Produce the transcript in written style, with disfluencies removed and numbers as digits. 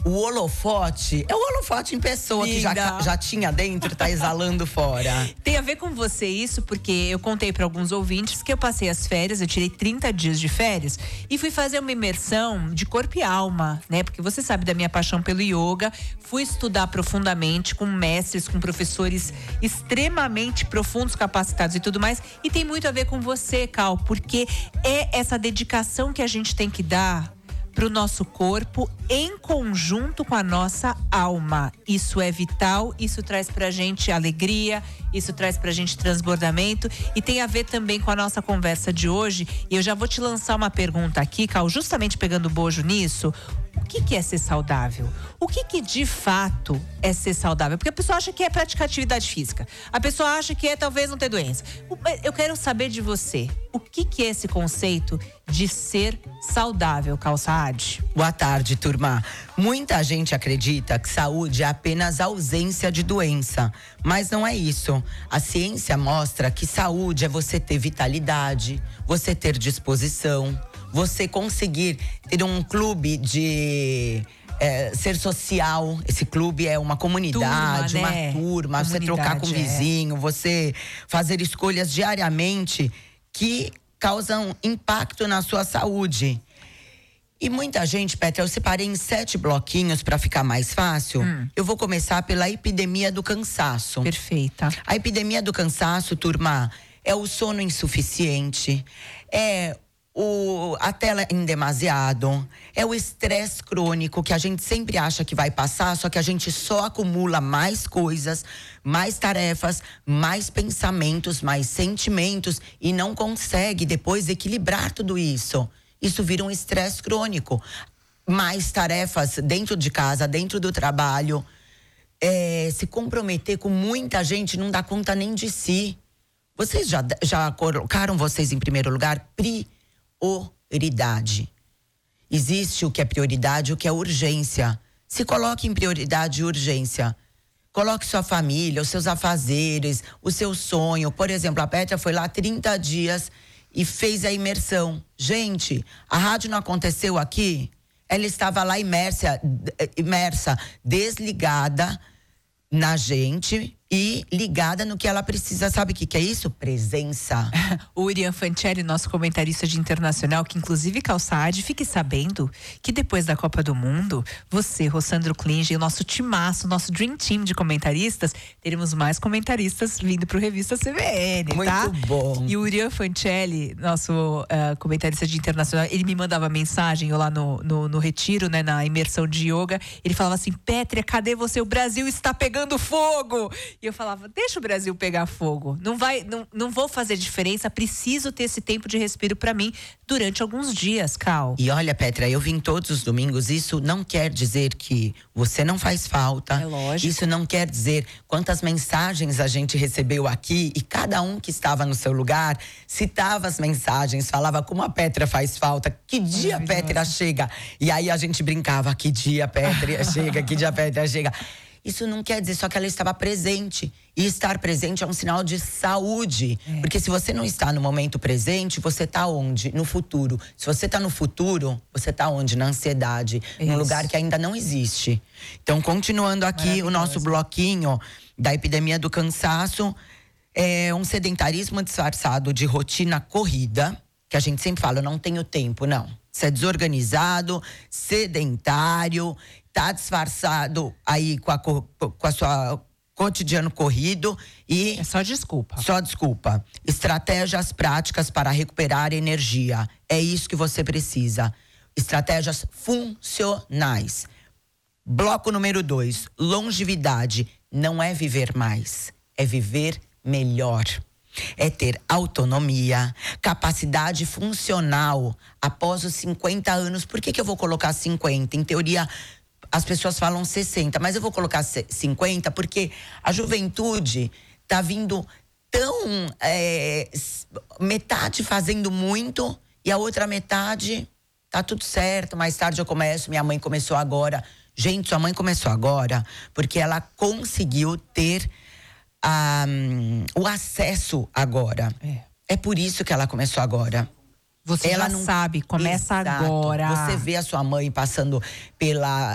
o holofote é o holofote em pessoa, que já tinha dentro e tá exalando fora. Tem a ver com você isso, porque eu contei para alguns ouvintes que eu passei as férias, eu tirei 30 dias de férias e fui fazer uma imersão de corpo e alma, né? Porque você sabe da minha paixão pelo yoga, fui estudar profundamente com mestres, com professores extremamente profundos, capacitados e tudo mais, e tem muito a ver com você, Cal, porque é essa dedicação que a gente tem que dar para o nosso corpo em conjunto com a nossa alma. Isso é vital, isso traz pra gente alegria, isso traz pra gente transbordamento e tem a ver também com a nossa conversa de hoje. E eu já vou te lançar uma pergunta aqui, Cal, justamente pegando bojo nisso. O que é ser saudável? O que de fato é ser saudável? Porque a pessoa acha que é praticar atividade física. A pessoa acha que é talvez não ter doença. Eu quero saber de você. O que é esse conceito de ser saudável, Cal Saad? Boa tarde, turma. Muita gente acredita que saúde é apenas ausência de doença. Mas não é isso. A ciência mostra que saúde é você ter vitalidade, você ter disposição, você conseguir ter um clube de ser social. Esse clube é uma comunidade, turma, né? uma turma. Você trocar com o vizinho, você fazer escolhas diariamente que causam impacto na sua saúde. E muita gente, Petra, eu separei em 7 bloquinhos para ficar mais fácil. Eu vou começar pela epidemia do cansaço. Perfeita. A epidemia do cansaço, turma, é o sono insuficiente, é a tela em demasiado, é o estresse crônico que a gente sempre acha que vai passar, só que a gente só acumula mais coisas, mais tarefas, mais pensamentos, mais sentimentos e não consegue depois equilibrar tudo isso. Isso vira um estresse crônico. Mais tarefas dentro de casa, dentro do trabalho. Se comprometer com muita gente, não dá conta nem de si. Vocês já colocaram vocês em primeiro lugar? Prioridade. Existe o que é prioridade e o que é urgência. Se coloque em prioridade e urgência. Coloque sua família, os seus afazeres, o seu sonho. Por exemplo, a Petra foi lá 30 dias e fez a imersão. Gente, a rádio não aconteceu aqui? Ela estava lá imersa, desligada na gente e ligada no que ela precisa. Sabe o que é isso? Presença. O Urian Fancelli, nosso comentarista de internacional, que inclusive Cal Saad, fique sabendo que depois da Copa do Mundo, você, Rossandro Klinge e o nosso timaço, nosso Dream Team de comentaristas, teremos mais comentaristas vindo pro Revista CBN, tá? Muito bom. E o Urian Fancelli, nosso comentarista de internacional, ele me mandava mensagem, eu lá no retiro, né, na imersão de yoga, ele falava assim: Pétria, cadê você? O Brasil está pegando fogo! E eu falava, deixa o Brasil pegar fogo. Não vou fazer diferença, preciso ter esse tempo de respiro pra mim durante alguns dias, Cal. E olha, Petra, eu vim todos os domingos, isso não quer dizer que você não faz falta. É lógico. Isso não quer dizer quantas mensagens a gente recebeu aqui e cada um que estava no seu lugar citava as mensagens, falava como a Petra faz falta, que dia a Petra chega. E aí a gente brincava, que dia a Petra chega, que dia a Petra chega. Isso não quer dizer só que ela estava presente. E estar presente é um sinal de saúde. Porque se você não está no momento presente, você está onde? No futuro. Se você está no futuro, você está onde? Na ansiedade. Num lugar que ainda não existe. Então, continuando aqui o nosso bloquinho da epidemia do cansaço. É um sedentarismo disfarçado de rotina corrida. Que a gente sempre fala, eu não tenho tempo, não. Você é desorganizado, sedentário, tá disfarçado aí com a sua cotidiano corrido e… É só desculpa. Só desculpa. Estratégias práticas para recuperar energia. É isso que você precisa. Estratégias funcionais. Bloco número 2. Longevidade. Não é viver mais, é viver melhor. É ter autonomia, capacidade funcional após os 50 anos. Por que eu vou colocar 50? Em teoria, as pessoas falam 60, mas eu vou colocar 50 porque a juventude tá vindo tão… metade fazendo muito e a outra metade tá tudo certo, mais tarde eu começo, minha mãe começou agora. Gente, sua mãe começou agora porque ela conseguiu ter o acesso agora. É por isso que ela começou agora. Você ela já sabe, começa agora. Você vê a sua mãe passando